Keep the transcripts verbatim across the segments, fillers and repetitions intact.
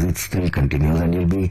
it still continues, and you'll be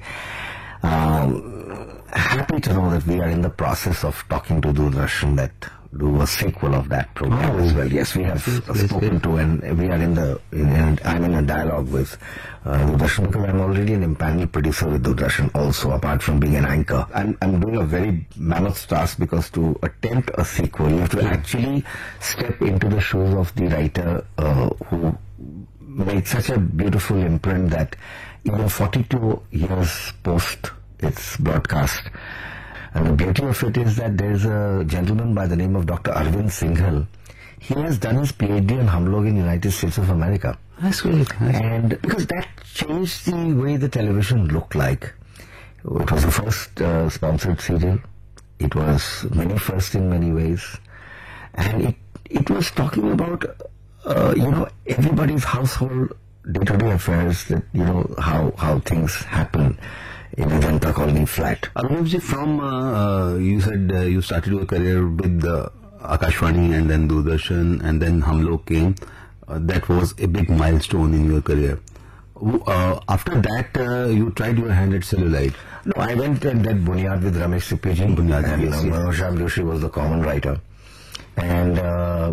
um, happy to know that we are in the process of talking to Doordarshan that do a sequel of that program oh, as well. Yes, we have yes, yes, spoken yes. to, and we are in the, in, in, I'm in a dialogue with uh, Doordarshan, because I'm already an impaneled producer with Doordarshan also, apart from being an anchor. I'm, I'm doing a very mammoth task, because to attempt a sequel, you have to yeah. actually step into the shoes of the writer uh, who made such a beautiful imprint that even forty-two years post its broadcast. And the beauty of it is that there is a gentleman by the name of Doctor Arvind Singhal. He has done his PhD on Hum Log in the United States of America. That's great. And because that changed the way the television looked like. It was the first uh, sponsored serial. It was many first in many ways. And it, it was talking about, uh, you know, everybody's household day-to-day affairs, that, you know, how, how things happen in a Janta Colony flat. Arunabji, from, uh, uh, you said uh, you started your career with uh, Akashvani and then Doordarshan and then Hum Log came. Uh, that was a big milestone in your career. Uh, after that, uh, you tried your hand at Cellulite. No, I went and did Bunyad with Ramesh Sippiji. Bunyad, and yes, you know, yes. Manoj Joshi was the common writer. And uh,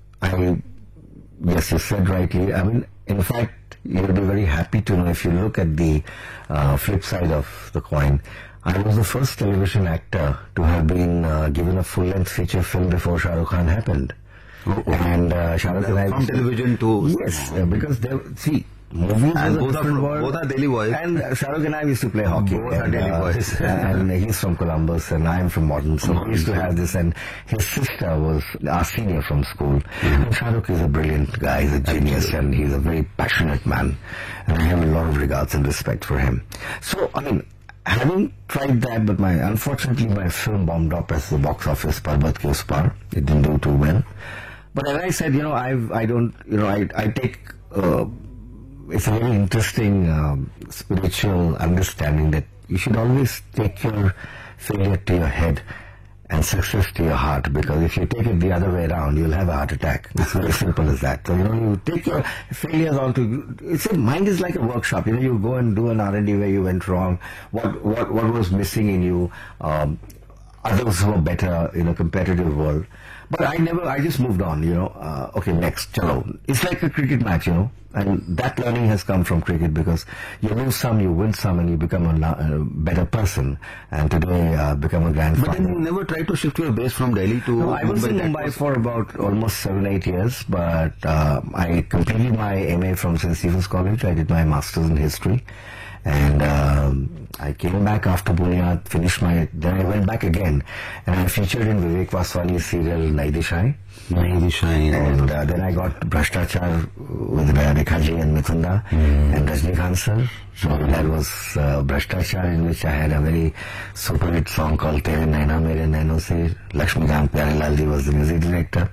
I, yes, you said rightly, I mean, in fact, you'll be very happy to know, if you look at the uh, flip side of the coin, I was the first television actor to have been uh, given a full-length feature film before Shah Rukh Khan happened. Oh, oh. And uh, Shah Rukh Khan... From television to... Yes, uh, because there... See, movies and both, are, both are Delhi boys. And uh, Shah Rukh and I used to play hockey. Both and, are Delhi uh, boys. And he's from Columbus and I'm from Modern. So we used to have this, and his sister was our senior from school. Mm-hmm. And Shah Rukh is a brilliant guy, he's a genius, Absolutely. And he's a very passionate man. And I have a lot of regards and respect for him. So, I mean, having tried that, but my unfortunately my film bombed up as the box office, Parbat Ke Us Par. It didn't do too well. But as I said, you know, I've, I don't, you know, I, I take... Uh, it's a very interesting um, spiritual understanding that you should always take your failure to your head and success to your heart, because if you take it the other way around, you'll have a heart attack. It's very simple as that. So, you know, you take your failures all to, it's a, mind is like a workshop. You know, you go and do an R and D where you went wrong, what, what, what was missing in you, um, others who are better in a competitive world. But I never, I just moved on, you know, uh, okay, next, chalo. It's like a cricket match, you know, and that learning has come from cricket, because you lose some, you win some, and you become a, a better person, and today uh, become a grandfather. But then you never tried to shift your base from Delhi to no, I was Mumbai in Mumbai was... for about almost seven, eight years, but uh, I completed my M A from Saint Stephen's College. I did my master's in history. And um, I came back after Bunyad, finished my, then I went back again, and I featured in Vivek Vaswani's serial Nai Dishayein. Nai Dishayein. And uh, then I got Bhrashtachar with Rekhaji and Mithunda mm. and Rajnikant sir. So that was uh, Bhrashtachar, in which I had a very super hit song called Tere Naina Mere Naino Se. Lakshmikant Pyarelal ji was the music director.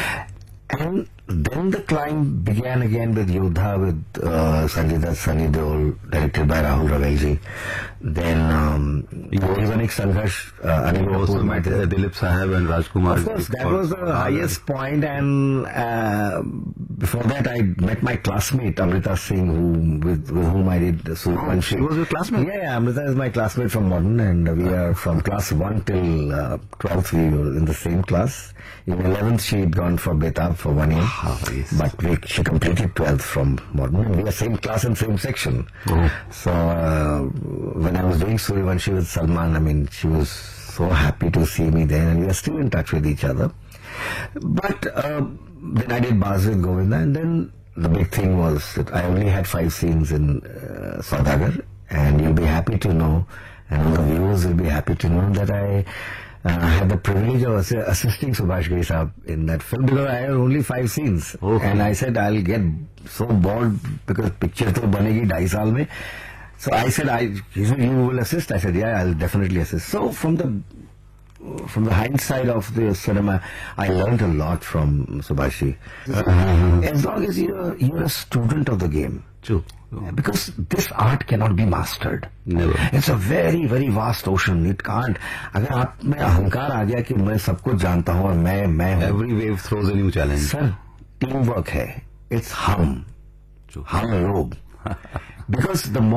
And then the climb began again with Yodha, with uh, Sanjay Dutt, Sunny Deol, directed by Rahul Ravelji. Then um, Yoganik Sangharsh, uh, Anil also met uh, Dilip Sahib and Rajkumar. Of course, that was the highest point, and uh, before that I met my classmate Amrita Singh, who, with, with whom I did Suryavanshi. She was your classmate? Yeah, yeah, Amrita is my classmate from Modern, and we are from class one till uh, twelfth, we were in the same class. In eleventh, she had gone for Betab for one year, oh, yes. but we, she completed twelfth from Modern, and we are same class and same section. Oh. So uh, when I was doing Suryavanshi with Salman, I mean, she was so happy to see me there, and we are still in touch with each other. But uh, then I did Baaz with Govinda, and then the big thing was that I only had five scenes in uh, Saudagar, and you'll be happy to know, and all the viewers will be happy to know that I Uh, I had the privilege of assi assisting Subhash Ghai Sahab in that film, because I had only five scenes. Okay. And I said, I'll get so bored, because picture to banegi ढाई साल में. So I said, I, he said, you will assist? I said, yeah, I'll definitely assist. So from the from the hindsight of the cinema, I learned a lot from Subhashi. Uh, as long as you're, you're a student of the game. True. Because this art cannot be mastered. Never. It's a very, very vast ocean. It can't. अगर आप में अहंकार आ गया कि मैं सब कुछ जानता हूँ और मैं मैं हूँ. Every wave throws a new challenge. Sir, teamwork है. It's हम. हम लोग. Because the